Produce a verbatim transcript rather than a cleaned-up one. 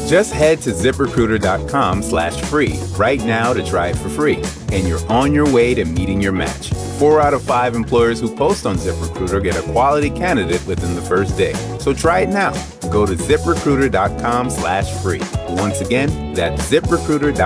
Just head to ZipRecruiter.com slash free right now to try it for free, and you're on your way to meeting your match. Four out of five employers who post on ZipRecruiter get a quality candidate within the first day. So try it now. Go to ZipRecruiter.com slash free. Once again, that's ZipRecruiter.com